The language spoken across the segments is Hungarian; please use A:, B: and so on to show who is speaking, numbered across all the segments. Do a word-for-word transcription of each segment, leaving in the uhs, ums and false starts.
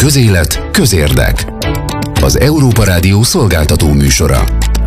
A: Közélet, közérdek. Az Európa Rádió szolgáltató műsora.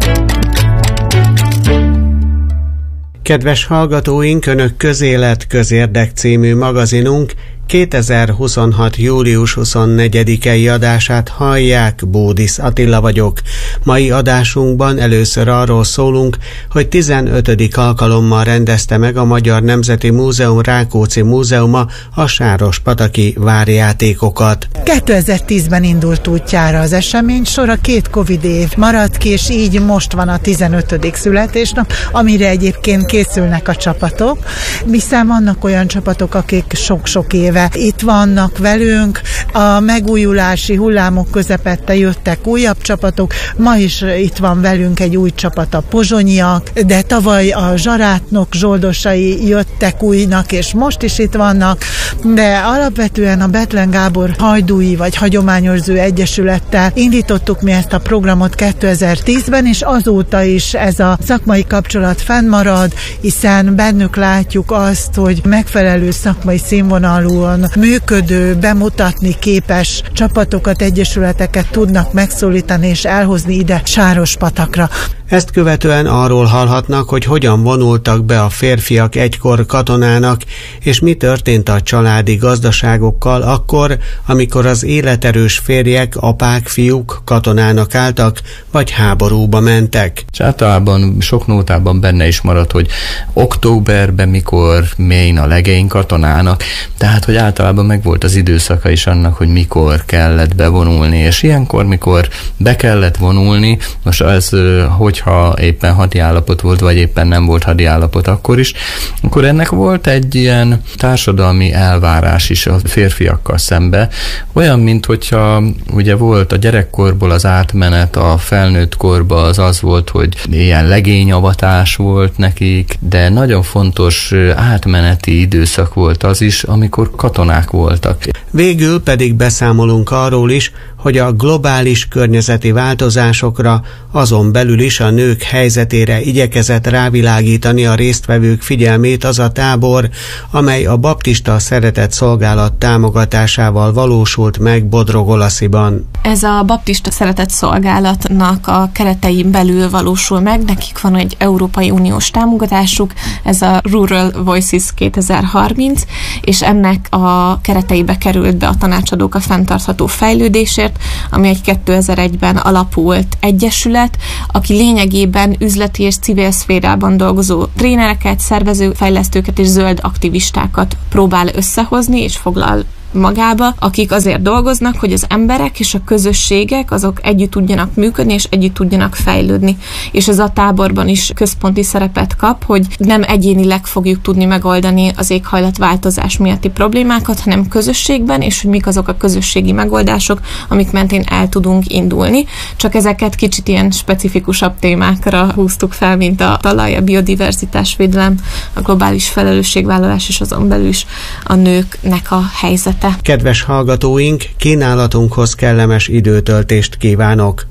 B: Kedves hallgatóink, Önök Közélet, közérdek című magazinunk kétezer-huszonhat. július huszonnegyedikei adását hallják, Bódisz Attila vagyok. Mai adásunkban először arról szólunk, hogy tizenötödik alkalommal rendezte meg a Magyar Nemzeti Múzeum Rákóczi Múzeuma a sárospataki várjátékokat.
C: kétezer-tízben indult útjára az esemény sor, a két Covid év maradt ki, és így most van a tizenötödik születésnap, amire egyébként készülnek a csapatok, hiszen vannak olyan csapatok, akik sok-sok éve itt vannak velünk, a megújulási hullámok közepette jöttek újabb csapatok, ma is itt van velünk egy új csapat, a pozsonyiak, de tavaly a zsarátnok zsoldosai jöttek újnak, és most is itt vannak, de alapvetően a Bethlen Gábor hajdúi vagy hagyományőrző egyesülettel indítottuk mi ezt a programot kétezer-tízben, és azóta is ez a szakmai kapcsolat fennmarad, hiszen bennük látjuk azt, hogy megfelelő szakmai színvonalú működő, bemutatni képes csapatokat, egyesületeket tudnak megszólítani és elhozni ide Sárospatakra.
B: Ezt követően arról hallhatnak, hogy hogyan vonultak be a férfiak egykor katonának, és mi történt a családi gazdaságokkal akkor, amikor az életerős férjek, apák, fiúk katonának álltak, vagy háborúba mentek.
D: És általában sok nótában benne is maradt, hogy októberben mikor mélyen a legein katonának, tehát hogy általában megvolt az időszaka is annak, hogy mikor kellett bevonulni, és ilyenkor, mikor be kellett vonulni, most ez, hogyha éppen hadi állapot volt, vagy éppen nem volt hadi állapot akkor is, akkor ennek volt egy ilyen társadalmi elvárás is a férfiakkal szembe, olyan, mint hogyha ugye volt a gyerekkorból az átmenet a felnőtt korba, az az volt, hogy ilyen legényavatás volt nekik, de nagyon fontos átmeneti időszak volt az is, amikor katonák voltak.
B: Végül pedig beszámolunk arról is, hogy a globális környezeti változásokra, azon belül is a nők helyzetére igyekezett rávilágítani a résztvevők figyelmét az a tábor, amely a Baptista Szeretett Szolgálat támogatásával valósult meg Bodrogolasziban.
E: Ez a Baptista Szeretett Szolgálatnak a keretein belül valósul meg, nekik van egy Európai Uniós támogatásuk, ez a Rural Voices kétezer-harminc, és ennek a kereteibe került be a Tanácsadók a fenntartható fejlődésért, ami egy kétezer-egyben alapult egyesület, aki lényegében üzleti és civil szférában dolgozó trénereket, szervező fejlesztőket és zöld aktivistákat próbál összehozni és foglal magába, akik azért dolgoznak, hogy az emberek és a közösségek azok együtt tudjanak működni, és együtt tudjanak fejlődni. És ez a táborban is központi szerepet kap, hogy nem egyénileg fogjuk tudni megoldani az éghajlatváltozás miatti problémákat, hanem közösségben, és hogy mik azok a közösségi megoldások, amik mentén el tudunk indulni. Csak ezeket kicsit ilyen specifikusabb témákra húztuk fel, mint a talaj, a biodiverzitásvédelem, a globális felelősségvállalás, és azon belül is a nőknek a helyzete.
B: Kedves hallgatóink, kínálatunkhoz kellemes időtöltést kívánok!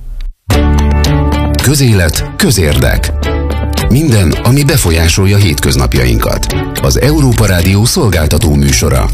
A: Közélet, közérdek. Minden, ami befolyásolja hétköznapjainkat. Az Európa Rádió szolgáltató műsora.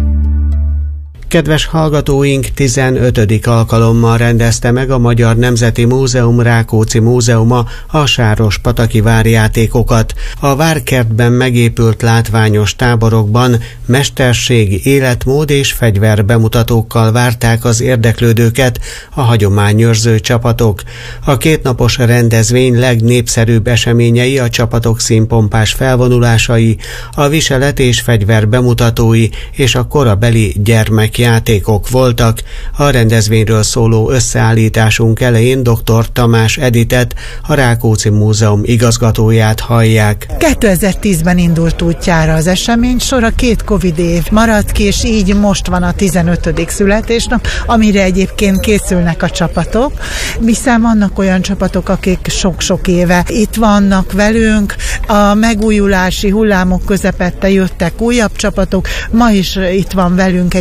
B: Kedves hallgatóink, tizenötödik alkalommal rendezte meg a Magyar Nemzeti Múzeum Rákóczi Múzeuma a sárospataki várjátékokat. A várkertben megépült látványos táborokban mesterség, életmód és fegyver bemutatókkal várták az érdeklődőket a hagyományőrző csapatok. A kétnapos rendezvény legnépszerűbb eseményei a csapatok színpompás felvonulásai, a viselet és fegyver bemutatói és a korabeli gyermek játékok voltak. A rendezvényről szóló összeállításunk elején dr. Tamás Editet, a Rákóczi Múzeum igazgatóját hallják.
C: kétezer-tízben indult útjára az esemény sor, a két Covid év maradt ki, és így most van a tizenötödik születésnap, amire egyébként készülnek a csapatok, hiszen vannak olyan csapatok, akik sok-sok éve itt vannak velünk, a megújulási hullámok közepette jöttek újabb csapatok, ma is itt van velünk egy új csapat,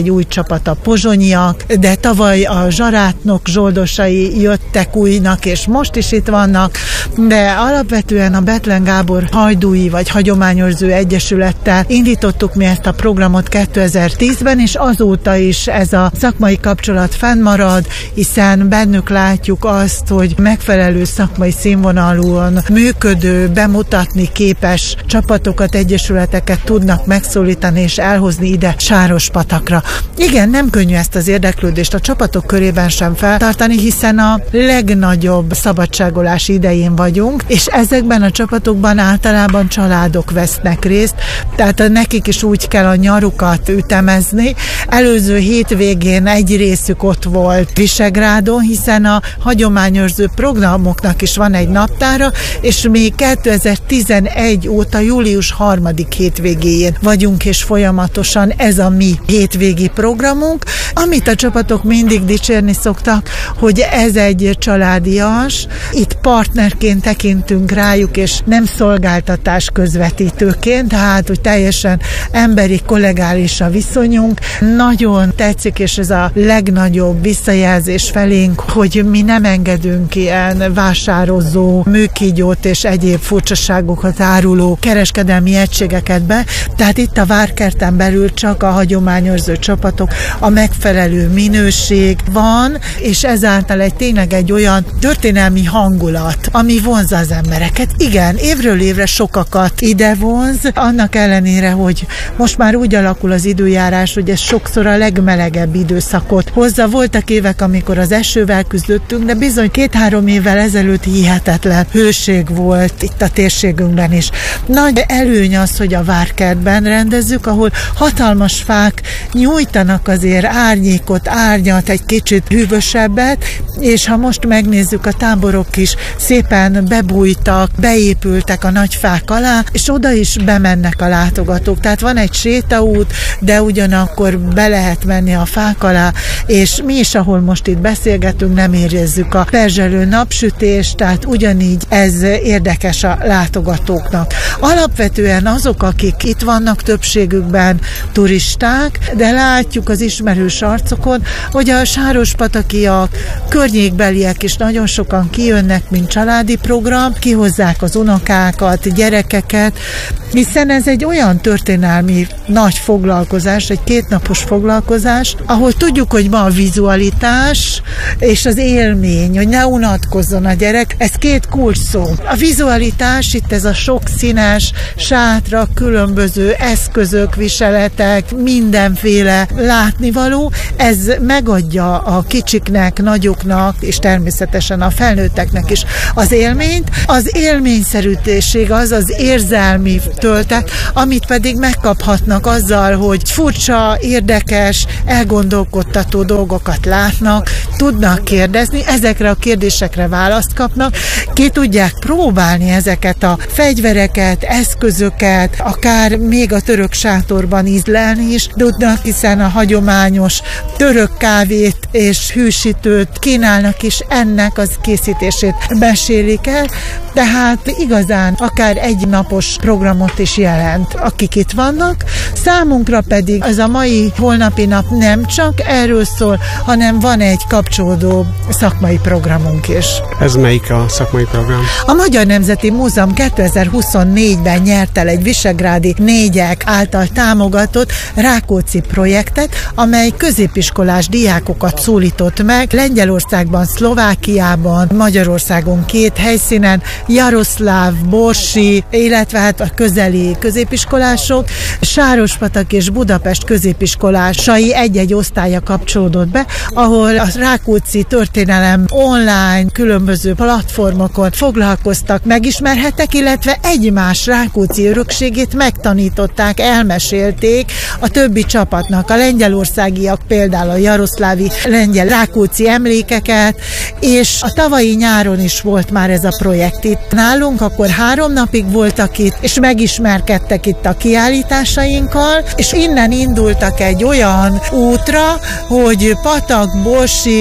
C: csapat a pozsonyiak, de tavaly a zsarátnok zsoldosai jöttek újnak, és most is itt vannak, de alapvetően a Bethlen Gábor hajdúi vagy hagyományőrző egyesülettel indítottuk mi ezt a programot kétezer-tízben, és azóta is ez a szakmai kapcsolat fennmarad, hiszen bennük látjuk azt, hogy megfelelő szakmai színvonalúan működő, bemutatni képes csapatokat, egyesületeket tudnak megszólítani és elhozni ide Sárospatakra. Igen, nem könnyű ezt az érdeklődést a csapatok körében sem feltartani, hiszen a legnagyobb szabadságolás idején vagyunk, és ezekben a csapatokban általában családok vesznek részt, tehát nekik is úgy kell a nyarukat ütemezni. Előző hétvégén egy részük ott volt Visegrádon, hiszen a hagyományőrző programoknak is van egy naptára, és mi kétezer-tizenegy óta július harmadik hétvégéjén vagyunk, és folyamatosan ez a mi hétvégi programunk, amit a csapatok mindig dicsérni szoktak, hogy ez egy családias, itt partnerként tekintünk rájuk, és nem szolgáltatás közvetítőként, tehát, hogy teljesen emberi, kollegális a viszonyunk. Nagyon tetszik, és ez a legnagyobb visszajelzés felénk, hogy mi nem engedünk ilyen vásározó, műkígyót és egyéb furcsaságokat áruló kereskedelmi egységeket be, tehát itt a Várkerten belül csak a hagyományőrző csapatok, a megfelelő minőség van, és ezáltal egy tényleg egy olyan történelmi hangulat, ami vonzza az embereket. Igen, évről évre sokakat ide vonz, annak ellenére, hogy most már úgy alakul az időjárás, hogy ez sokszor a legmelegebb időszakot hozza. Voltak évek, amikor az esővel küzdöttünk, de bizony két-három évvel ezelőtt hihetetlen hőség volt itt a térségünkben is. Nagy előny az, hogy a Várkertben rendezzük, ahol hatalmas fák nyújtanak azért árnyékot, árnyat, egy kicsit hűvösebbet, és ha most megnézzük, a táborok is szépen bebújtak, beépültek a nagy fák alá, és oda is bemennek a látogatók. Tehát van egy sétaút, de ugyanakkor be lehet menni a fák alá, és mi is, ahol most itt beszélgetünk, nem érezzük a perzselő napsütést, tehát ugyanígy ez érdekes a látogatóknak. Alapvetően azok, akik itt vannak, többségükben turisták, de látjuk az ismerős arcokon, hogy a sárospatakiak, környékbeliek is nagyon sokan kijönnek, mint családi program, kihozzák az unokákat, gyerekeket, hiszen ez egy olyan történelmi nagy foglalkozás, egy kétnapos foglalkozás, ahol tudjuk, hogy ma a vizualitás és az élmény, hogy ne unatkozzon a gyerek, ez két kulcs szó. A vizualitás, itt ez a sok színes sátrak, különböző eszközök, viseletek, mindenféle látnivaló, ez megadja a kicsiknek, nagyoknak, és természetesen a felnőtteknek is az élményt. Az élményszerűség az az érzelmi töltet, amit pedig megkaphatnak azzal, hogy furcsa, érdekes, elgondolkodtató dolgokat látnak, tudnak kérdezni, ezekre a kérdésekre választ kapnak, ki tudják próbálni ezeket a fegyvereket, eszközöket, akár még a török sátorban ízlelni is tudnak, hiszen a hagyományos török kávét és hűsítőt kínálnak, és ennek az készítését mesélik el, tehát igazán akár egy napos programot is jelent, akik itt vannak. Számunkra pedig ez a mai, holnapi nap nem csak erről szól, hanem van egy kapcsolódó szakmai programunk is.
B: Ez melyik a szakmai program?
C: A Magyar Nemzeti Múzeum kétezer-huszonnégyben nyert el egy visegrádi négyek által támogatott Rákóczi projektet, amely középiskolás diákokat szólított meg Lengyelországban, Szlovákiában, Magyarországon két helyszínen, Jaroszláv, Borsi, illetve hát a közeli középiskolások, Sárospatak és Budapest középiskolásai egy-egy osztálya kapcsolódott be, ahol a Rákóczi történelem online, különböző platformokon foglalkoztak, megismerhettek, illetve egymás Rákóczi örökségét megtanították, elmesélték a többi csapatnak. A lengyelországiak például a jaroszlávi lengyel Rákóczi emlékeket, és a tavalyi nyáron is volt már ez a projekt itt nálunk, akkor három napig voltak itt, és megismerkedtek itt a kiállításainkkal, és innen indultak egy olyan útra, hogy Patak, Borsi,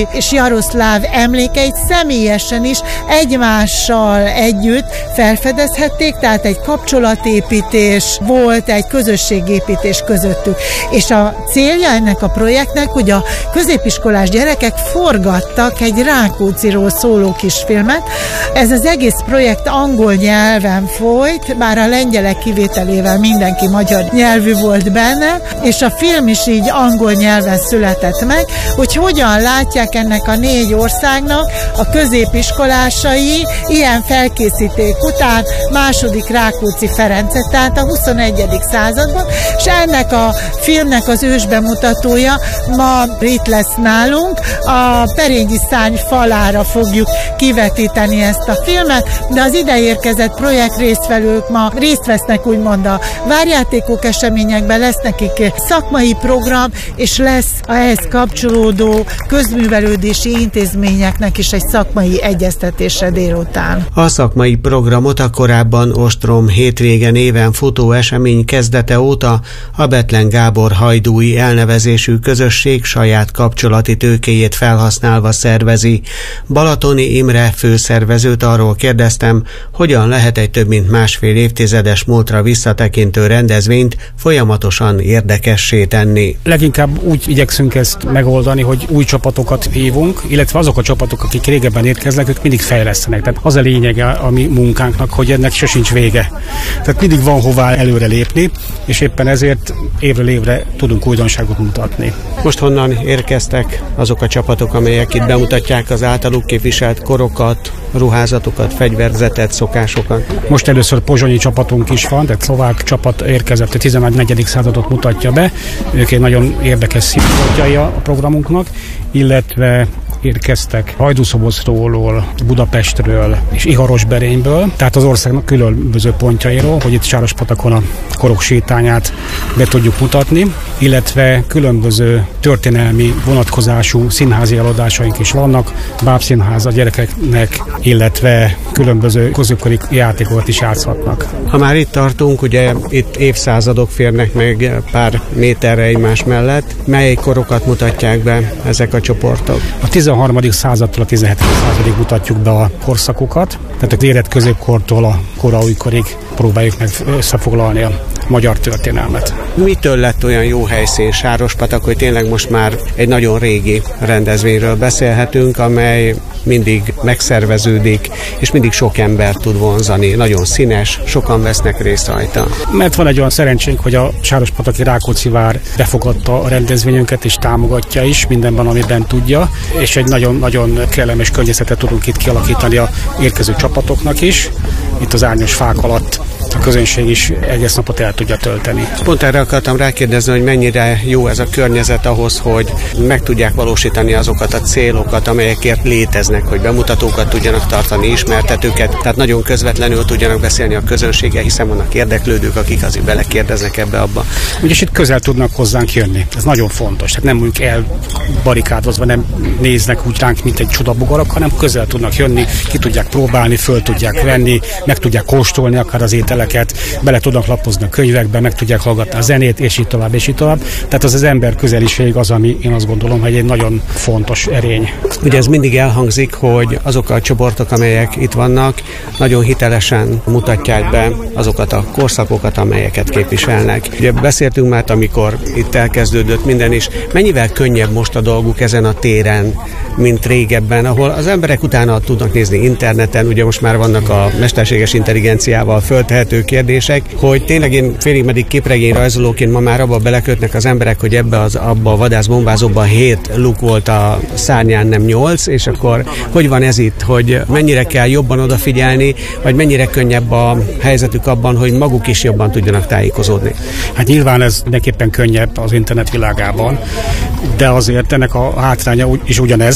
C: Josip és Jaroszláv emlékeit személyesen is egymással együtt felfedezhették, tehát egy kapcsolatépítés volt, egy közösségépítés közöttük. És a célja ennek a projektnek, hogy a középiskolás gyerekek forgattak egy Rákócziról szóló kisfilmet. Ez az egész projekt angol nyelven folyt, bár a lengyelek kivételével mindenki magyar nyelvű volt benne, és a film is így angol nyelven született meg, hogy hogyan látják ennek a négy országnak a középiskolásai ilyen felkészíték után második Rákóczi Ferencet, tehát a huszonegyedik században, és ennek a filmnek az ősbemutatója ma itt lesz nálunk. A Perényi Szárny falára fogjuk kivetíteni ezt a filmet, de az ide érkezett projekt résztvevők ma részt vesznek úgymond a várjátékok eseményekben, lesz nekik szakmai program, és lesz ehhez kapcsolódó közművelődési intézményeknek is egy szakmai egyeztetése délután.
B: A szakmai programot a korábban ostrom hétvége néven futó esemény kezdete óta a Bethlen Gábor hajdúi elnevezésű közösség saját kapcsolati tőkéjét felhasználva szervezi. Balatoni Imre főszervezőt arról kérdeztem, hogyan lehet egy több mint másfél évtizedes múltra visszatekintő rendezvényt folyamatosan érdekessé tenni.
F: Leginkább úgy igyekszünk ezt megoldani, hogy új csapatokat hívunk, illetve azok a csapatok, akik régebben érkeznek, ők mindig fejlesztenek. Tehát az a lényege a mi munkánknak, hogy ennek sosincs vége. Tehát mindig van hová előre lépni, és éppen ezért évről évre tudunk újdonságot mutatni.
B: Most honnan érkeztek azok a csapatok, amelyek itt bemutatják az általuk képviselt korokat, ruházatokat, fegyverzetet, szokásokat?
F: Most először pozsonyi csapatunk is van, tehát szlovák csapat érkezett, a tizenegyedik századot mutatja be. Ők egy nagyon érdekes színpontjai a programunknak, illetve érkeztek Hajdúszoboszról, Budapestről és Iharosberényből, tehát az országnak különböző pontjairól, hogy itt Sárospatakon a korok sétányát be tudjuk mutatni, illetve különböző történelmi vonatkozású színházi előadásaink is vannak, bábszínház a gyerekeknek, illetve különböző középkori játékokat is játszhatnak.
B: Ha már itt tartunk, ugye itt évszázadok férnek meg pár méterre egymás mellett, mely korokat mutatják be ezek a csoportok?
F: A tizenharmadik századtól a tizenhetedik századig mutatjuk be a korszakokat, tehát az élet középkortól a kora újkorig próbáljuk meg összefoglalni a magyar történelmet.
B: Mitől lett olyan jó helyszín Sárospatak, hogy tényleg most már egy nagyon régi rendezvényről beszélhetünk, amely mindig megszerveződik, és mindig sok ember tud vonzani. Nagyon színes, sokan vesznek részt rajta.
F: Mert van egy olyan szerencsénk, hogy a Sárospataki Rákóczi vár befogadta a rendezvényünket, és támogatja is mindenben, amiben tudja, és egy nagyon-nagyon kellemes környezetet tudunk itt kialakítani a érkező csapatoknak is. Itt az árnyos fák alatt a közönség is egész napot el tudja tölteni.
B: Pont erre akartam rákérdezni, hogy mennyire jó ez a környezet ahhoz, hogy meg tudják valósítani azokat a célokat, amelyekért léteznek, hogy bemutatókat tudjanak tartani, ismertetőket, tehát nagyon közvetlenül tudjanak beszélni a közönséggel, hiszen vannak érdeklődők, akik azért belekérdeznek ebbe abba.
F: Úgyis itt közel tudnak hozzánk jönni. Ez nagyon fontos. Tehát nem mondjuk elbarikádozva, nem néznek úgy ránk, mint egy csodabogarak, hanem közel tudnak jönni, ki tudják próbálni, föl tudják venni, meg tudják kóstolni akár az ételeket, bele tudnak lapozni a könyvekbe, meg tudják hallgatni a zenét, és így tovább, és így tovább. Tehát az az ember közeliség az, ami én azt gondolom, hogy egy nagyon fontos erény.
B: Ugye ez mindig elhangzik, hogy azok a csoportok, amelyek itt vannak, nagyon hitelesen mutatják be azokat a korszakokat, amelyeket képviselnek. Ugye beszéltünk már, amikor itt elkezdődött minden is, mennyivel könnyebb most a dolguk ezen a téren, mint régebben, ahol az emberek utána tudnak nézni interneten, ugye most már vannak a mesterséges intelligenciával föltehető kérdések, hogy tényleg én félig meddig képregény rajzolóként ma már abba belekötnek az emberek, hogy ebbe az, abba a vadászbombázóban hét luk volt a szárnyán, nem nyolc, és akkor hogy van ez itt, hogy mennyire kell jobban odafigyelni, vagy mennyire könnyebb a helyzetük abban, hogy maguk is jobban tudjanak tájékozódni?
F: Hát nyilván ez mindenképpen könnyebb az internet világában, de azért ennek a hátránya is ugyanez.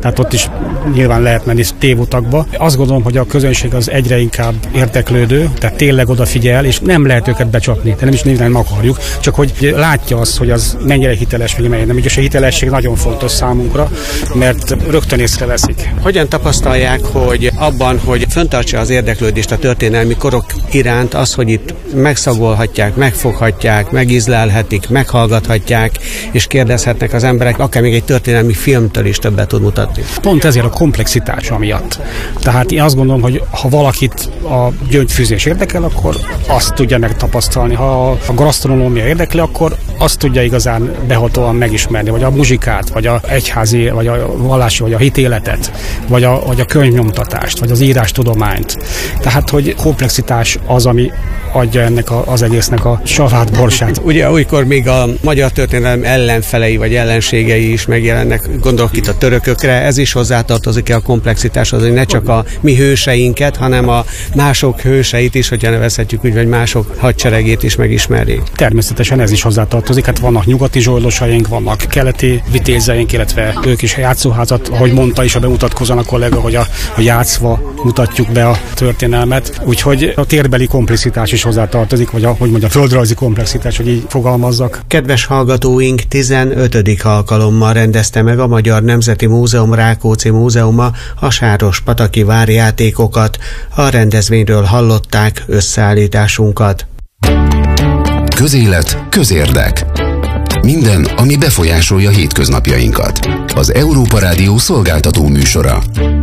F: tehát ott is nyilván lehet menni tévutakba. Azt gondolom, hogy a közönség az egyre inkább érdeklődő, tehát tényleg odafigyel, és nem lehet őket becsapni, de nem is nem akarjuk, csak hogy látja azt, hogy az mennyire hiteles, vagy mennyire nem. Ugye a hitelesség nagyon fontos számunkra, mert rögtön észreveszik.
B: Hogyan tapasztalják, hogy abban, hogy fenntartsa az érdeklődést a történelmi korok iránt az, hogy itt megszagolhatják, megfoghatják, megízlelhetik, meghallgathatják, és kérdezhetnek az emberek, akár még egy történelmi filmtől is többet tud mutatni?
F: Pont ezért a komplexitása miatt. Tehát én azt gondolom, hogy ha valakit a gyöngyfűzés érdekel, akkor azt tudja megtapasztalni. Ha a gasztronómia érdekli, akkor azt tudja igazán behatóan megismerni, vagy a muzsikát, vagy a egyházi, vagy a vallási, vagy a hitéletet, vagy a, vagy a könyvnyomtatást, vagy az írástudományt. Tehát, hogy komplexitás az, ami adja ennek a, az egésznek a savátborsát.
B: Ugye olykor még a magyar történelem ellenfelei vagy ellenségei is megjelennek, gondolok itt a törökökre, ez is hozzátartozik-e a komplexitáshoz, hogy ne csak a mi hőseinket, hanem a mások hőseit is, hogyha nevezhetjük úgy, vagy mások hadseregét is megismerjék.
F: Természetesen ez is hozzátartozik, hát vannak nyugati zsoldosaink, vannak keleti vitézeink, illetve ők is a játszóházat, ahogy mondta is a bemutatkozón a kollega, hogy a, a játszva mutatjuk be a történelmet, úgyhogy a térbeli komplexitás is hozzátartozik, vagy a, hogy mondjam, a földrajzi komplexitás, hogy így fogalmazzak.
B: Kedves hallgatóink, tizenötödik alkalommal rendezte meg a Magyar Nemzeti Múzeum Rákóczi Múzeuma a Sárospataki várjátékokat. A rendezvényről hallották összeállításunkat.
A: Közélet, közérdek. Minden, ami befolyásolja hétköznapjainkat. Az Európa Rádió szolgáltató műsora.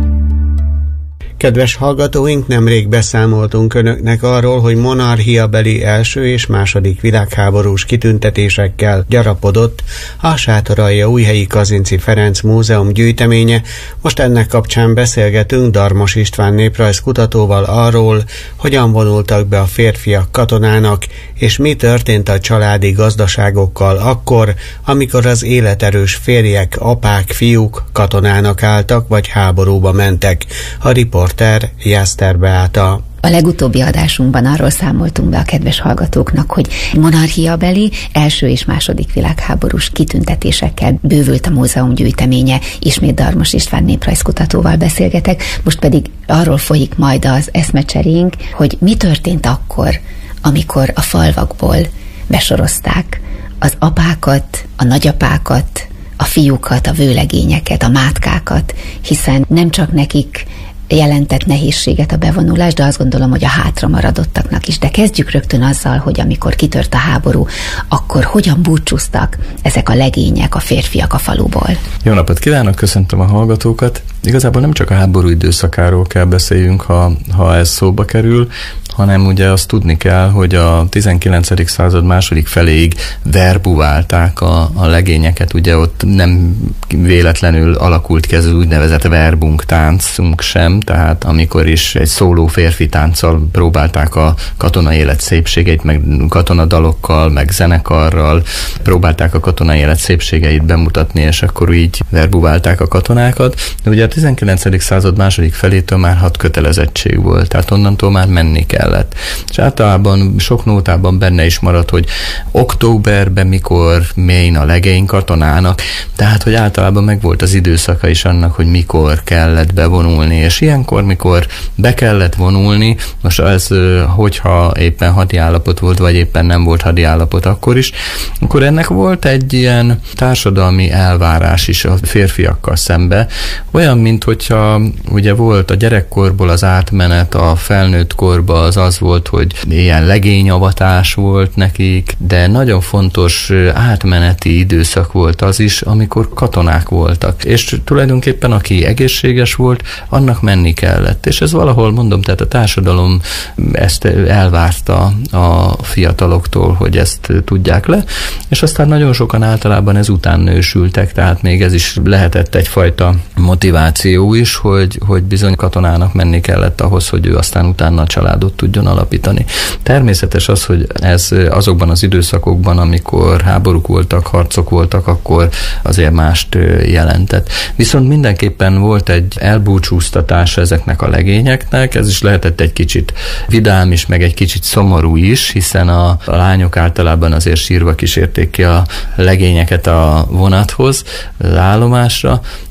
B: Kedves hallgatóink, nemrég beszámoltunk önöknek arról, hogy monarchiabeli első és második világháborús kitüntetésekkel gyarapodott a Sátoraljaújhelyi Kazinczy Ferenc Múzeum gyűjteménye. Most ennek kapcsán beszélgetünk Darmos István néprajzkutatóval arról, hogyan vonultak be a férfiak katonának, és mi történt a családi gazdaságokkal akkor, amikor az életerős férjek, apák, fiúk katonának álltak, vagy háborúba mentek. A riporter Jászter Beáta.
G: A legutóbbi adásunkban arról számoltunk be a kedves hallgatóknak, hogy monarchiabeli első és második világháborús kitüntetésekkel bővült a múzeum gyűjteménye. Ismét Darmos István néprajzkutatóval beszélgetek, most pedig arról folyik majd az eszmecserénk, hogy mi történt akkor, amikor a falvakból besorozták az apákat, a nagyapákat, a fiúkat, a vőlegényeket, a mátkákat, hiszen nem csak nekik jelentett nehézséget a bevonulás, de azt gondolom, hogy a hátra maradottaknak is. De kezdjük rögtön azzal, hogy amikor kitört a háború, akkor hogyan búcsúztak ezek a legények, a férfiak a faluból.
D: Jó napot kívánok, köszöntöm a hallgatókat. Igazából nem csak a háború időszakáról kell beszéljünk, ha, ha ez szóba kerül, hanem ugye azt tudni kell, hogy a tizenkilencedik század második feléig verbuválták a, a legényeket, ugye ott nem véletlenül alakult ki ez az úgynevezett verbunk táncunk sem, tehát amikor is egy szóló férfi tánccal próbálták a katonai élet szépségeit, meg katonadalokkal, meg zenekarral próbálták a katonai élet szépségeit bemutatni, és akkor így verbuválták a katonákat. De ugye a tizenkilencedik század második felétől már hat kötelezettség volt, tehát onnantól már menni kellett. És általában sok nótában benne is maradt, hogy októberben mikor mélyn a legény katonának, tehát hogy általában megvolt az időszaka is annak, hogy mikor kellett bevonulni, és ilyenkor, mikor be kellett vonulni, most ez, hogyha éppen hadi állapot volt, vagy éppen nem volt hadi állapot akkor is, akkor ennek volt egy ilyen társadalmi elvárás is a férfiakkal szembe, olyan, mint hogyha ugye volt a gyerekkorból az átmenet a felnőtt korba, az az volt, hogy ilyen legényavatás volt nekik, de nagyon fontos átmeneti időszak volt az is, amikor katonák voltak. És tulajdonképpen aki egészséges volt, annak menni kellett. És ez valahol, mondom, tehát a társadalom ezt elvárta a fiataloktól, hogy ezt tudják le, és aztán nagyon sokan általában ezután nősültek, tehát még ez is lehetett egyfajta motiváció is, hogy, hogy bizony katonának menni kellett ahhoz, hogy ő aztán utána a családot tudjon alapítani. Természetes az, hogy ez azokban az időszakokban, amikor háborúk voltak, harcok voltak, akkor azért mást jelentett. Viszont mindenképpen volt egy elbúcsúztatás ezeknek a legényeknek, ez is lehetett egy kicsit vidám is, meg egy kicsit szomorú is, hiszen a, a lányok általában azért sírva kísérték ki a legényeket a vonathoz, az állomásra,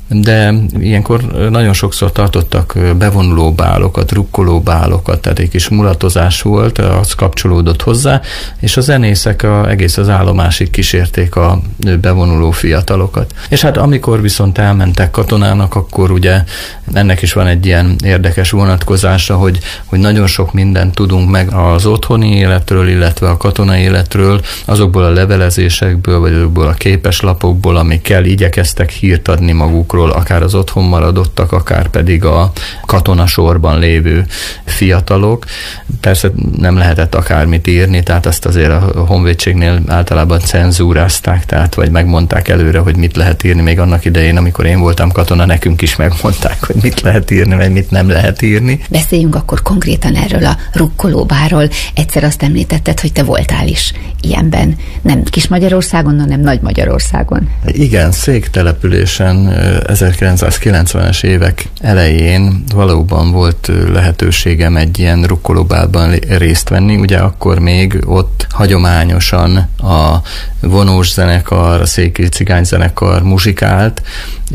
D: de ilyenkor nagyon sokszor tartottak bevonuló bálokat, rukkoló bálokat, tehát egy kis mulatozás volt, az kapcsolódott hozzá, és a zenészek a, egész az állomásig kísérték a bevonuló fiatalokat. És hát amikor viszont elmentek katonának, akkor ugye ennek is van egy ilyen érdekes vonatkozása, hogy, hogy nagyon sok mindent tudunk meg az otthoni életről, illetve a katonai életről, azokból a levelezésekből, vagy azokból a képeslapokból, amikkel igyekeztek hírt adni magukról, akár az otthon maradottak, akár pedig a katonasorban lévő fiatalok. Persze nem lehetett akármit írni, tehát azt azért a honvédségnél általában cenzúrázták, tehát vagy megmondták előre, hogy mit lehet írni. Még annak idején, amikor én voltam katona, nekünk is megmondták, hogy mit lehet írni, vagy mit nem lehet írni.
G: Beszéljünk akkor konkrétan erről a rukkolóbáról. Egyszer azt említetted, hogy te voltál is ilyenben. Nem Kis-Magyarországon, hanem Nagy-Magyarországon.
D: Igen, széktelepülésen ezerkilencszázkilencvenes évek elején valóban volt lehetőségem egy ilyen rukkolóbálban részt venni. Ugye akkor még ott hagyományosan a vonós zenekar, a székely cigányzenekar muzsikált,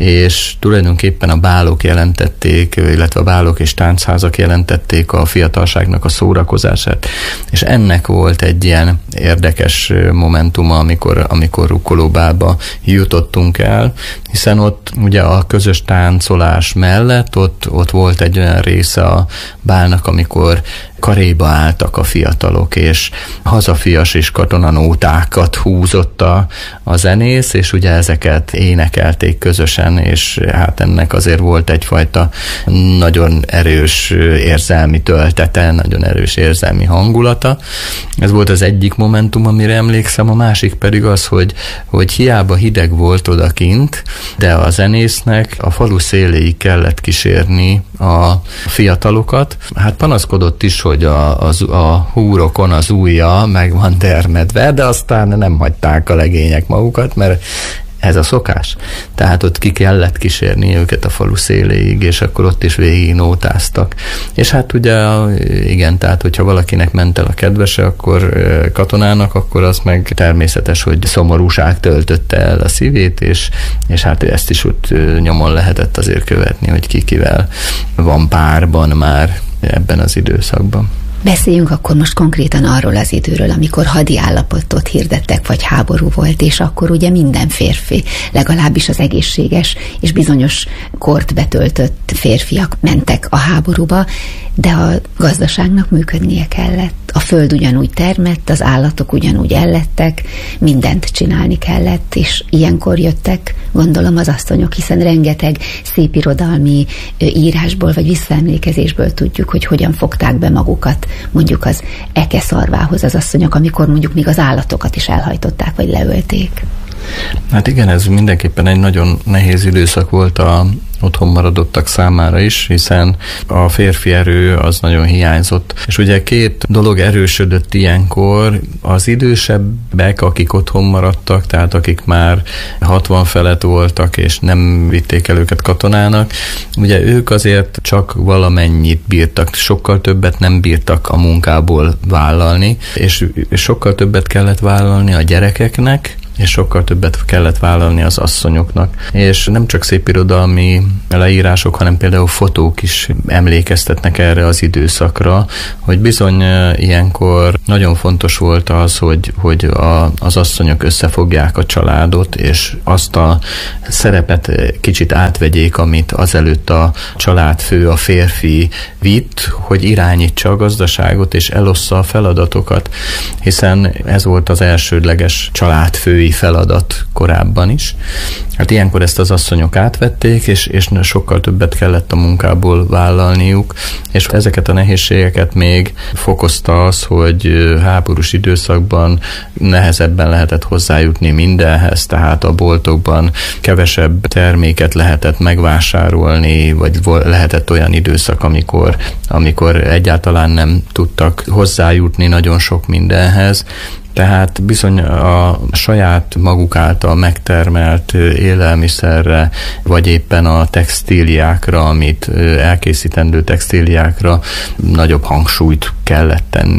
D: és tulajdonképpen a bálok jelentették, illetve a bálok és táncházak jelentették a fiatalságnak a szórakozását. És ennek volt egy ilyen érdekes momentuma, amikor, amikor rukkolóbálba jutottunk el, hiszen ott ugye a közös táncolás mellett ott, ott volt egy olyan része a bálnak, amikor karéba álltak a fiatalok, és hazafias és katonanótákat húzott a, a zenész, és ugye ezeket énekelték közösen, és hát ennek azért volt egyfajta nagyon erős érzelmi töltete, nagyon erős érzelmi hangulata. Ez volt az egyik momentum, amire emlékszem, a másik pedig az, hogy, hogy hiába hideg volt odakint, de a zenésznek a falu széléig kellett kísérni a fiatalokat. Hát panaszkodott is, hogy a, a, a húrokon az ujja meg van termedve, de aztán nem hagyták a legények magukat, mert ez a szokás. Tehát ott ki kellett kísérni őket a falu széléig, és akkor ott is végig nótáztak. És hát ugye, igen, tehát hogyha valakinek ment el a kedvese, akkor katonának, akkor az meg természetes, hogy szomorúság töltötte el a szívét, és, és hát ezt is ott nyomon lehetett azért követni, hogy ki kivel van párban már ebben az időszakban.
G: Beszéljünk akkor most konkrétan arról az időről, amikor hadi állapotot hirdettek, vagy háború volt, és akkor ugye minden férfi, legalábbis az egészséges és bizonyos kort betöltött férfiak mentek a háborúba, de a gazdaságnak működnie kellett. A föld ugyanúgy termett, az állatok ugyanúgy ellettek, mindent csinálni kellett, és ilyenkor jöttek, gondolom, az asszonyok, hiszen rengeteg szépirodalmi írásból vagy visszaemlékezésből tudjuk, hogy hogyan fogták be magukat mondjuk az ekeszarvához az asszonyok, amikor mondjuk még az állatokat is elhajtották, vagy leölték.
D: Hát igen, ez mindenképpen egy nagyon nehéz időszak volt a otthon maradottak számára is, hiszen a férfi erő az nagyon hiányzott. És ugye két dolog erősödött ilyenkor, az idősebbek, akik otthon maradtak, tehát akik már hatvan felett voltak, és nem vitték el őket katonának, ugye ők azért csak valamennyit bírtak, sokkal többet nem bírtak a munkából vállalni, és sokkal többet kellett vállalni a gyerekeknek, és sokkal többet kellett vállalni az asszonyoknak. És nem csak szépirodalmi leírások, hanem például fotók is emlékeztetnek erre az időszakra, hogy bizony ilyenkor nagyon fontos volt az, hogy, hogy a, az asszonyok összefogják a családot, és azt a szerepet kicsit átvegyék, amit azelőtt a családfő, a férfi vitt, hogy irányítsa a gazdaságot, és elossza a feladatokat, hiszen ez volt az elsődleges családfői feladat korábban is. Hát ilyenkor ezt az asszonyok átvették, és, és sokkal többet kellett a munkából vállalniuk, és ezeket a nehézségeket még fokozta az, hogy háborús időszakban nehezebben lehetett hozzájutni mindenhez, tehát a boltokban kevesebb terméket lehetett megvásárolni, vagy lehetett olyan időszak, amikor, amikor egyáltalán nem tudtak hozzájutni nagyon sok mindenhez. Tehát bizony a saját maguk által megtermelt élelmiszerre, vagy éppen a textíliákra, amit elkészítendő textíliákra nagyobb hangsúlyt kellett tenni.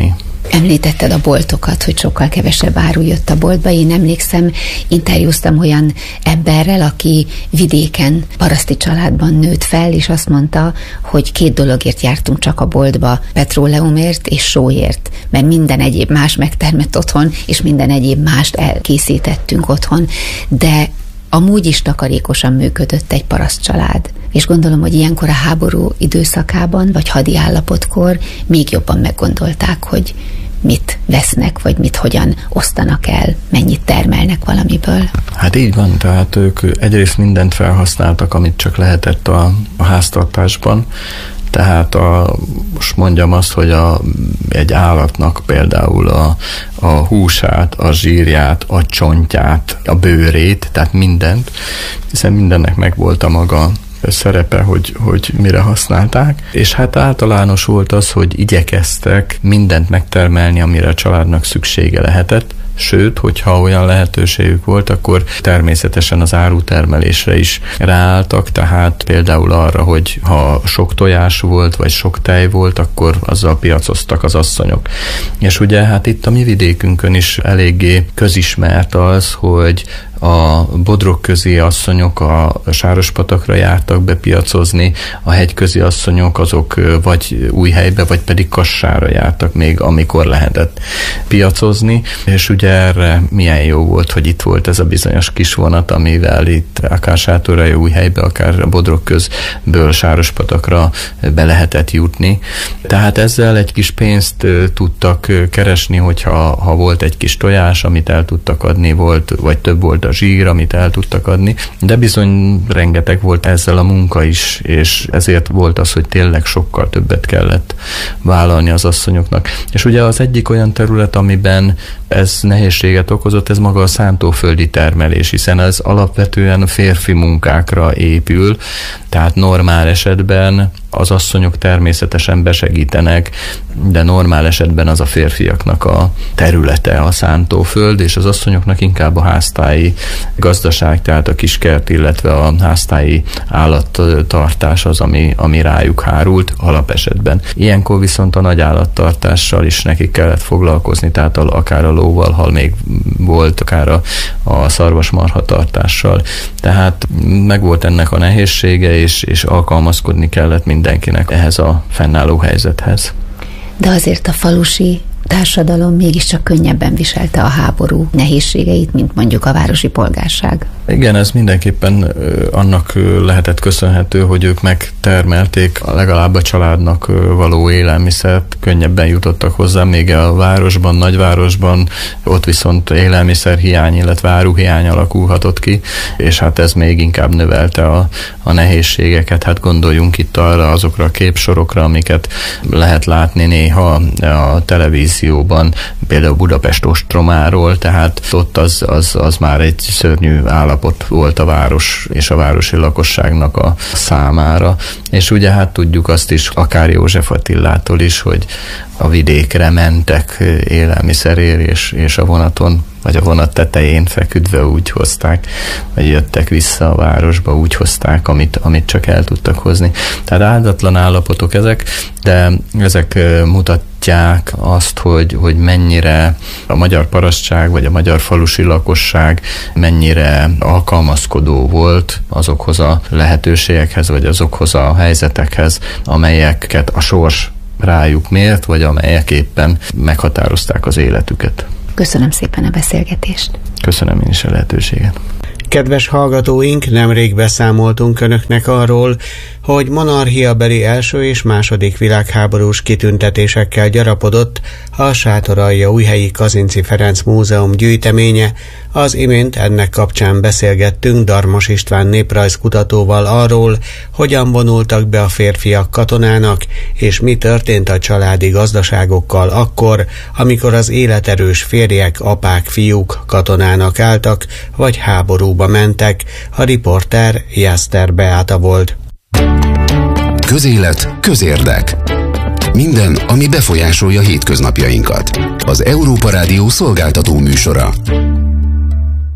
G: Említetted a boltokat, hogy sokkal kevesebb áru jött a boltba. Én emlékszem, interjúztam olyan emberrel, aki vidéken, paraszti családban nőtt fel, és azt mondta, hogy két dologért jártunk csak a boltba, petróleumért és sóért, mert minden egyéb más megtermett otthon, és minden egyéb mást elkészítettünk otthon, de amúgy is takarékosan működött egy paraszt család. És gondolom, hogy ilyenkor a háború időszakában, vagy hadi állapotkor még jobban meggondolták, hogy mit vesznek, vagy mit hogyan osztanak el, mennyit termelnek valamiből.
D: Hát így van, tehát ők egyrészt mindent felhasználtak, amit csak lehetett a, a háztartásban. Tehát a, most mondjam azt, hogy a, egy állatnak például a, a húsát, a zsírját, a csontját, a bőrét, tehát mindent, hiszen mindennek megvolt a maga szerepe, hogy, hogy mire használták, és hát általános volt az, hogy igyekeztek mindent megtermelni, amire a családnak szüksége lehetett, sőt, hogyha olyan lehetőségük volt, akkor természetesen az árutermelésre is ráálltak, tehát például arra, hogy ha sok tojás volt, vagy sok tej volt, akkor azzal piacoztak az asszonyok. És ugye hát itt a mi vidékünkön is eléggé közismert az, hogy a bodrogközi asszonyok a Sárospatakra jártak be piacozni, a hegyközi asszonyok azok vagy Újhelybe, vagy pedig Kassára jártak még, amikor lehetett piacozni, és ugye erre milyen jó volt, hogy itt volt ez a bizonyos kis vonat, amivel itt akár Sátoralja Újhelybe, akár a Bodrogközből Sárospatakra be lehetett jutni. Tehát ezzel egy kis pénzt tudtak keresni, hogyha ha volt egy kis tojás, amit el tudtak adni, volt, vagy több volt a zsír, amit el tudtak adni, de bizony rengeteg volt ezzel a munka is, és ezért volt az, hogy tényleg sokkal többet kellett vállalni az asszonyoknak. És ugye az egyik olyan terület, amiben ez nehézséget okozott, ez maga a szántóföldi termelés, hiszen ez alapvetően férfi munkákra épül, tehát normál esetben az asszonyok természetesen besegítenek, de normál esetben az a férfiaknak a területe a szántóföld, és az asszonyoknak inkább a háztáji gazdaság, tehát a kiskert, illetve a háztáji állattartás az, ami, ami rájuk hárult alapesetben. Ilyenkor viszont a nagy állattartással is nekik kellett foglalkozni, tehát akár a lóval, hal még volt, akár a, a szarvasmarha tartással. Tehát megvolt ennek a nehézsége, és, és alkalmazkodni kellett mindenkinek ehhez a fennálló helyzethez.
G: De azért a falusi társadalom mégiscsak könnyebben viselte a háború nehézségeit, mint mondjuk a városi polgárság.
D: Igen, ez mindenképpen annak lehetett köszönhető, hogy ők megtermelték legalább a családnak való élelmiszert, könnyebben jutottak hozzá, még a városban, nagyvárosban, ott viszont élelmiszerhiány, illetve áruhiány alakulhatott ki, és hát ez még inkább növelte a, a nehézségeket. Hát gondoljunk itt arra azokra a képsorokra, amiket lehet látni néha a televízióban, például Budapest ostromáról, tehát ott az, az, az már egy szörnyű állapot volt a város és a városi lakosságnak a számára. És ugye hát tudjuk azt is, akár József Attilától is, hogy a vidékre mentek élelmiszerért, és, és a vonaton, vagy a vonat tetején feküdve úgy hozták, vagy jöttek vissza a városba, úgy hozták, amit, amit csak el tudtak hozni. Tehát áldatlan állapotok ezek, de ezek mutatják azt, hogy, hogy mennyire a magyar parasztság, vagy a magyar falusi lakosság mennyire alkalmazkodó volt azokhoz a lehetőségekhez, vagy azokhoz a helyzetekhez, amelyeket a sors rájuk mért, vagy amelyek éppen meghatározták az életüket.
G: Köszönöm szépen a beszélgetést.
D: Köszönöm én is a lehetőséget.
B: Kedves hallgatóink, nemrég beszámoltunk önöknek arról, hogy monarchiabeli első és második világháborús kitüntetésekkel gyarapodott a Sátoraljaújhelyi Kazinczy Ferenc Múzeum gyűjteménye. Az imént ennek kapcsán beszélgettünk Darmos István néprajzkutatóval arról, hogyan vonultak be a férfiak katonának, és mi történt a családi gazdaságokkal akkor, amikor az életerős férjek, apák, fiúk katonának álltak, vagy háborúba mentek. A riporter Jászter Beáta volt.
A: Közélet, közérdek. Minden, ami befolyásolja hétköznapjainkat. Az Európa Rádió szolgáltató műsora.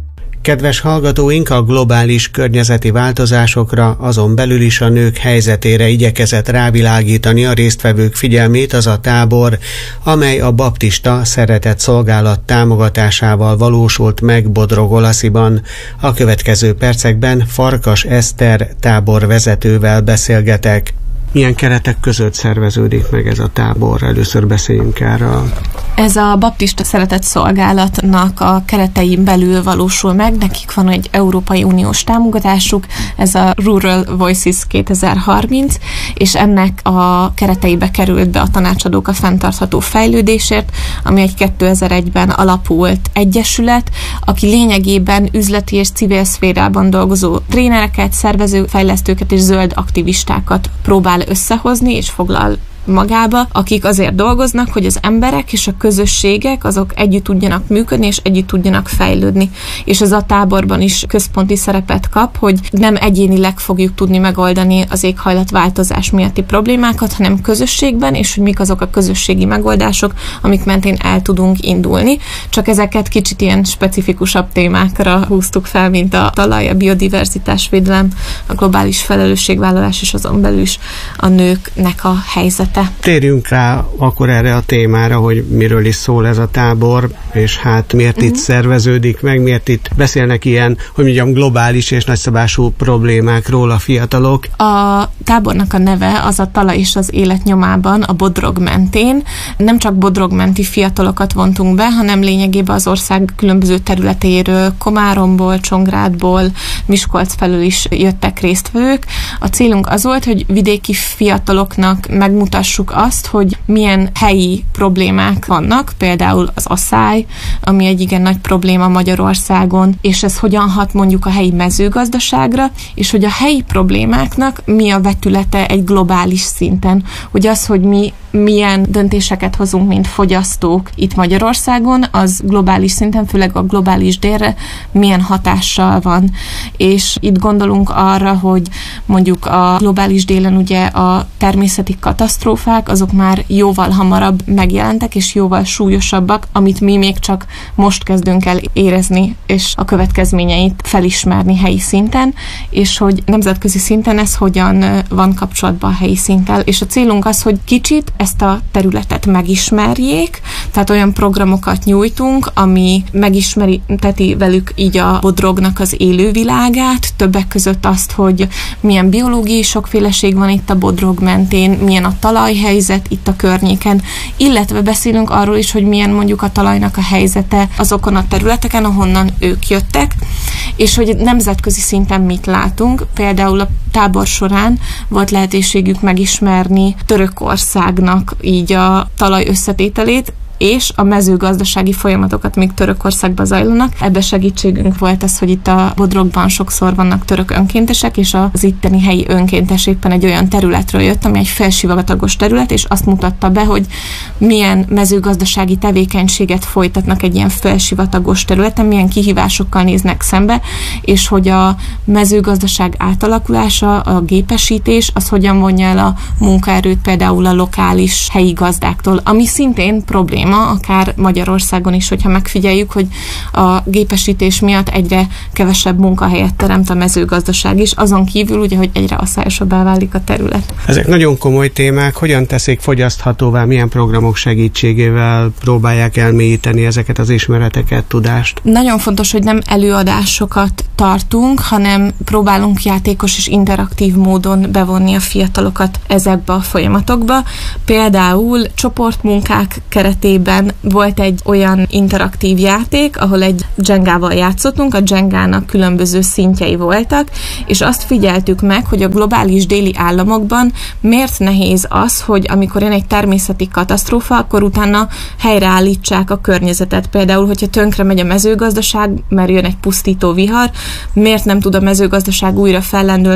B: Kedves hallgatóink, a globális környezeti változásokra, azon belül is a nők helyzetére igyekezett rávilágítani a résztvevők figyelmét az a tábor, amely a baptista szeretett szolgálat támogatásával valósult meg Bodrog-Olasziban. A következő percekben Farkas Eszter táborvezetővel beszélgetek. Milyen keretek között szerveződik meg ez a tábor? Először beszéljünk erről.
E: Ez a baptista szeretett szolgálatnak a keretein belül valósul meg, nekik van egy Európai Uniós támogatásuk, ez a Rural Voices kétezer-harminc, és ennek a kereteibe került be a Tanácsadók a fenntartható fejlődésért, ami egy kétezer-egyben alapult egyesület, aki lényegében üzleti és civil szférában dolgozó trénereket, szervező fejlesztőket és zöld aktivistákat próbál összehozni és foglal magába, akik azért dolgoznak, hogy az emberek és a közösségek azok együtt tudjanak működni, és együtt tudjanak fejlődni. És ez a táborban is központi szerepet kap, hogy nem egyénileg fogjuk tudni megoldani az éghajlatváltozás miatti problémákat, hanem közösségben, és hogy mik azok a közösségi megoldások, amik mentén el tudunk indulni. Csak ezeket kicsit ilyen specifikusabb témákra húztuk fel, mint a talaj, a biodiverzitásvédelem, a globális felelősségvállalás, és azon belül is a nőknek a helyzet.
B: Térjünk rá akkor erre a témára, hogy miről is szól ez a tábor, és hát miért uh-huh. itt szerveződik meg, miért itt beszélnek ilyen, hogy mondjam, globális és nagyszabású problémákról a fiatalok.
E: A tábornak a neve az a talaj és az élet nyomában, a Bodrog mentén. Nem csak Bodrog menti fiatalokat vontunk be, hanem lényegében az ország különböző területéről, Komáromból, Csongrádból, Miskolc felől is jöttek résztvevők. A célunk az volt, hogy vidéki fiataloknak megmutassuk azt, hogy milyen helyi problémák vannak, például az asszály, ami egy igen nagy probléma Magyarországon, és ez hogyan hat mondjuk a helyi mezőgazdaságra, és hogy a helyi problémáknak mi a vetülete egy globális szinten. Hogy az, hogy mi milyen döntéseket hozunk, mint fogyasztók itt Magyarországon, az globális szinten, főleg a globális délre milyen hatással van. És itt gondolunk arra, hogy mondjuk a globális délen ugye a természeti katasztrófák, azok már jóval hamarabb megjelentek, és jóval súlyosabbak, amit mi még csak most kezdünk el érezni, és a következményeit felismerni helyi szinten, és hogy nemzetközi szinten ez hogyan van kapcsolatban a helyi szinttel. És a célunk az, hogy kicsit ezt a területet megismerjék, tehát olyan programokat nyújtunk, ami megismerteti velük így a Bodrognak az élővilágát, többek között azt, hogy milyen biológiai sokféleség van itt a Bodrog mentén, milyen a talajhelyzet itt a környéken, illetve beszélünk arról is, hogy milyen mondjuk a talajnak a helyzete azokon a területeken, ahonnan ők jöttek, és hogy nemzetközi szinten mit látunk. Például a tábor során volt lehetőségük megismerni Törökországnak így a talaj összetételét, és a mezőgazdasági folyamatokat még Törökországban zajlanak. Ebbe segítségünk volt az, hogy itt a Bodrogban sokszor vannak török önkéntesek, és az itteni helyi önkéntes éppen egy olyan területről jött, ami egy felsivatagos terület, és azt mutatta be, hogy milyen mezőgazdasági tevékenységet folytatnak egy ilyen felsivatagos területen, milyen kihívásokkal néznek szembe, és hogy a mezőgazdaság átalakulása, a gépesítés, az hogyan vonja el a munkaerőt például a lokális helyi gazdáktól, ami szintén probléma, akár Magyarországon is, hogyha megfigyeljük, hogy a gépesítés miatt egyre kevesebb munkahelyet teremt a mezőgazdaság is, azon kívül ugye, hogy egyre asszályosabbá válik a terület.
B: Ezek nagyon komoly témák, hogyan teszik fogyaszthatóvá, milyen programok segítségével próbálják elmélyíteni ezeket az ismereteket, tudást?
E: Nagyon fontos, hogy nem előadásokat tartunk, hanem próbálunk játékos és interaktív módon bevonni a fiatalokat ezekbe a folyamatokba. Például csoportmunkák keretében volt egy olyan interaktív játék, ahol egy dzsengával játszottunk, a dzsengának különböző szintjei voltak, és azt figyeltük meg, hogy a globális déli államokban miért nehéz az, hogy amikor jön egy természeti katasztrófa, akkor utána helyreállítsák a környezetet. Például, hogyha tönkre megy a mezőgazdaság, mert jön egy pusztító vihar, miért nem tud a mezőgazdaság újra fellendülni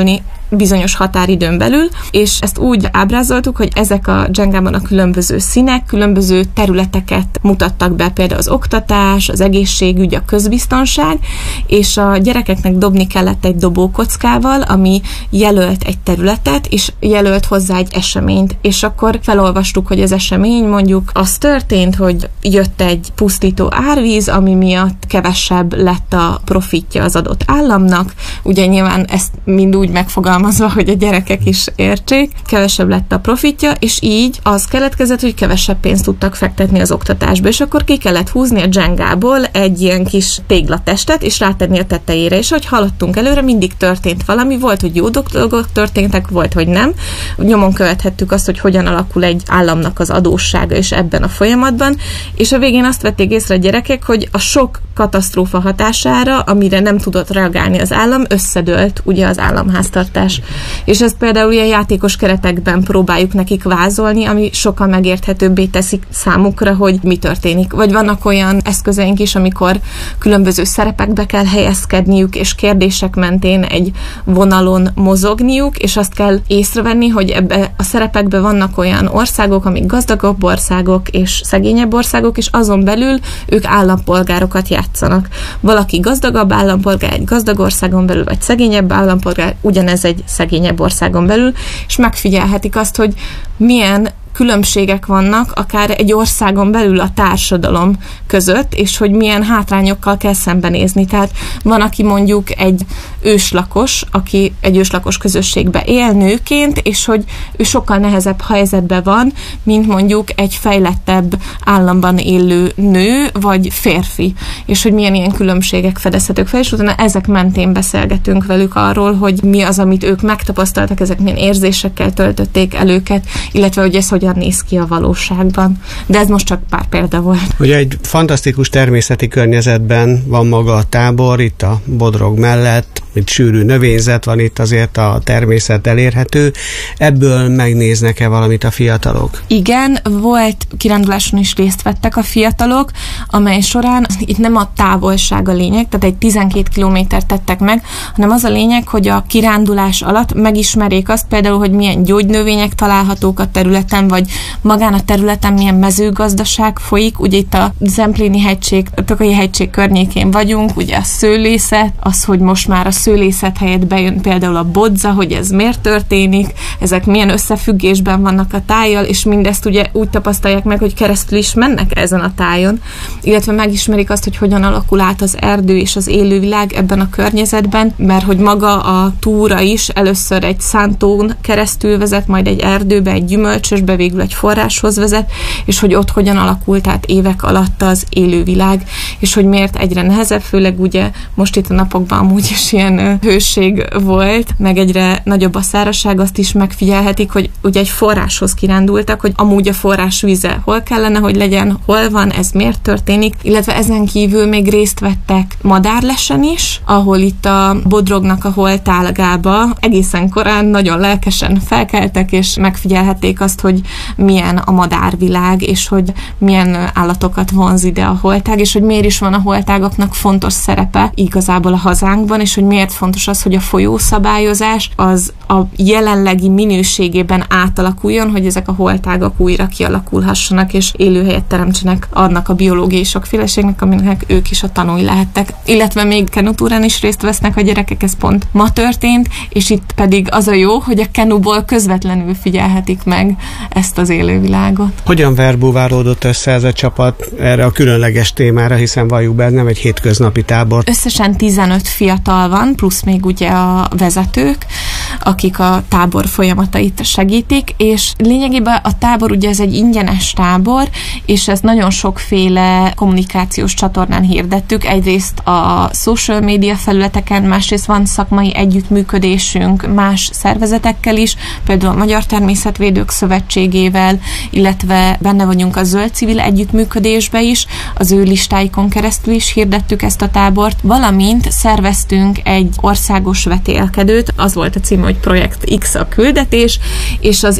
E: bizonyos határidőn belül, és ezt úgy ábrázoltuk, hogy ezek a Jengában a különböző színek, különböző területeket mutattak be, például az oktatás, az egészségügy, a közbiztonság, és a gyerekeknek dobni kellett egy dobókockával, ami jelölt egy területet, és jelölt hozzá egy eseményt, és akkor felolvastuk, hogy az esemény mondjuk az történt, hogy jött egy pusztító árvíz, ami miatt kevesebb lett a profitja az adott államnak, ugye nyilván ezt mind úgy megfogalmazva, hogy a gyerekek is értsék, kevesebb lett a profitja, és így az keletkezett, hogy kevesebb pénzt tudtak fektetni az oktatásba, és akkor ki kellett húzni a Jengából egy ilyen kis téglatestet, és rátenni a tetejére, és hogy haladtunk előre, mindig történt valami, volt, hogy jó dolgok történtek, volt, hogy nem. Nyomon követhettük azt, hogy hogyan alakul egy államnak az adóssága és ebben a folyamatban, és a végén azt vették észre a gyerekek, hogy a sok katasztrófa hatására, amire nem tudott reagálni az állam, összedőlt ugye az államháztartás. És ezt például ilyen játékos keretekben próbáljuk nekik vázolni, ami sokkal megérthetőbbé teszik számukra, hogy mi történik. Vagy vannak olyan eszközeink is, amikor különböző szerepekbe kell helyezkedniük, és kérdések mentén egy vonalon mozogniuk, és azt kell észrevenni, hogy ebbe a szerepekben vannak olyan országok, amik gazdagabb országok és szegényebb országok, és azon belül ők állampolgárokat játszanak. Valaki gazdagabb állampolgár egy gazdag országon belül, vagy szegényebb állampolgár, ugyanez egy szegényebb országon belül, és megfigyelhetik azt, hogy milyen különbségek vannak akár egy országon belül a társadalom között, és hogy milyen hátrányokkal kell szembenézni. Tehát van, aki mondjuk egy őslakos, aki egy őslakos közösségbe él nőként, és hogy ő sokkal nehezebb helyzetben van, mint mondjuk egy fejlettebb államban élő nő, vagy férfi. És hogy milyen ilyen különbségek fedezhetők fel, és utána ezek mentén beszélgetünk velük arról, hogy mi az, amit ők megtapasztaltak, ezek milyen érzésekkel töltötték el őket, illetve hogy ez hogyan néz ki a valóságban. De ez most csak pár példa volt.
B: Ugye egy fantasztikus természeti környezetben van maga a tábor, itt a Bodrog mellett, itt sűrű növényzet van, itt azért a természet elérhető. Ebből megnéznek-e valamit a fiatalok?
E: Igen, volt kiránduláson is részt vettek a fiatalok, amely során itt nem a távolság a lényeg, tehát egy tizenkét kilométert tettek meg, hanem az a lényeg, hogy a kirándulás alatt megismerjék azt például, hogy milyen gyógynövények találhatók a területen, vagy magán a területen milyen mezőgazdaság folyik. Ugye itt a Zempléni hegység, a Tokaji hegység környékén vagyunk, ugye a szőlészet, az, hogy most már a szőlészet helyett bejön például a bodza, hogy ez miért történik, ezek milyen összefüggésben vannak a tájjal, és mindezt ugye úgy tapasztalják meg, hogy keresztül is mennek ezen a tájon, illetve megismerik azt, hogy hogyan alakul át az erdő és az élővilág ebben a környezetben, mert hogy maga a túra is először egy szántón keresztül vezet, majd egy erdőbe, egy gyümölcsösbe, végül egy forráshoz vezet, és hogy ott hogyan alakult át évek alatt az élővilág, és hogy miért egyre nehezebb, főleg ugye most itt a napokban amúgy is ilyen hőség volt, meg egyre nagyobb a szárazság, azt is megfigyelhetik, hogy ugye egy forráshoz kirándultak, hogy amúgy a forrás víze hol kellene, hogy legyen, hol van, ez miért történik, illetve ezen kívül még részt vettek madárlesen is, ahol itt a Bodrognak a holtágába egészen korán nagyon lelkesen felkeltek, és megfigyelhették azt, hogy milyen a madárvilág, és hogy milyen állatokat vonz ide a holtág, és hogy miért is van a holtágaknak fontos szerepe igazából a hazánkban, és hogy miért fontos az, hogy a folyószabályozás az a jelenlegi minőségében átalakuljon, hogy ezek a holtágak újra kialakulhassanak, és élőhelyet teremtsenek annak a biológiai sokféleségnek, aminek ők is a tanúi lehettek. Illetve még kenutúrán is részt vesznek a gyerekek, ez pont ma történt, és itt pedig az a jó, hogy a kenuból közvetlenül figyelhetik meg ezt az élővilágot.
B: Hogyan verbúválódott össze ez a csapat erre a különleges témára, hiszen valljuk be, nem egy hétköznapi tábor?
E: Összesen tizenöt fiatal van, plusz még ugye a vezetők, akik a tábor folyamatait segítik, és lényegében a tábor ugye ez egy ingyenes tábor, és ezt nagyon sokféle kommunikációs csatornán hirdettük. Egyrészt a social media felületeken, másrészt van szakmai együttműködésünk más szervezetekkel is, például a Magyar Természetvédők Szövetségével, illetve benne vagyunk a Zöld Civil együttműködésbe is, az ő listáikon keresztül is hirdettük ezt a tábort, valamint szerveztünk egy országos vetélkedőt, az volt a címe, hogy Projekt X a küldetés, és az itt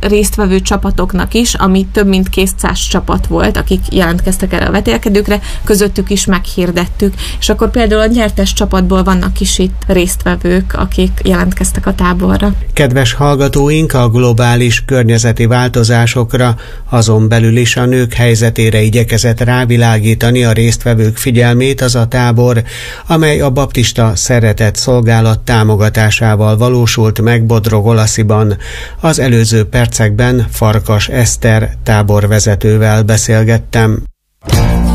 E: résztvevő csapatoknak is, ami több mint kétszáz csapat volt, akik jelentkeztek erre a vetélkedőkre, közöttük is meghirdettük, és akkor például a nyertes csapatból vannak is itt résztvevők, akik jelentkeztek a táborra.
B: Kedves hallgatóink, a globális környezeti változásokra, azon belül is a nők helyzetére igyekezett rávilágítani a résztvevők figyelmét az a tábor, amely a baptista szeretett szolgálat támogatásával valósult meg Bodrog-Olasziban. Az előző percekben Farkas Eszter táborvezetővel beszélgettem.